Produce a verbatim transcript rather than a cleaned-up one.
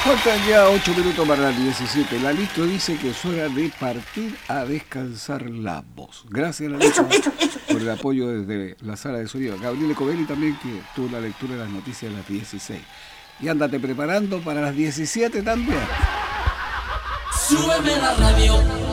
Faltan ya ocho minutos para las diecisiete. Lalito dice que es hora de partir a descansar la voz. Gracias, Lalito, por el apoyo desde la sala de sonido. Gabriel Covelli también, que tuvo la lectura de las noticias de las dieciséis. Y ándate preparando para las diecisiete también. Súbeme la radio.